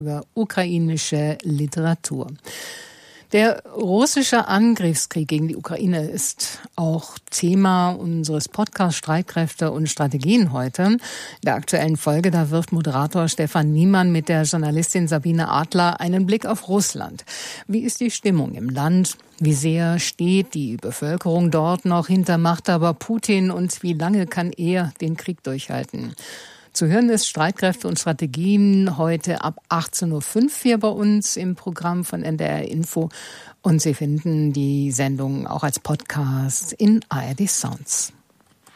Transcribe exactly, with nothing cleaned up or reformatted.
über ukrainische Literatur. Der russische Angriffskrieg gegen die Ukraine ist auch Thema unseres Podcasts Streitkräfte und Strategien heute. In der aktuellen Folge, da wirft Moderator Stefan Niemann mit der Journalistin Sabine Adler einen Blick auf Russland. Wie ist die Stimmung im Land? Wie sehr steht die Bevölkerung dort noch hinter Machthaber Putin und wie lange kann er den Krieg durchhalten? Zu hören ist Streitkräfte und Strategien heute ab achtzehn Uhr fünf hier bei uns im Programm von N D R Info. Und Sie finden die Sendung auch als Podcast in A R D Sounds.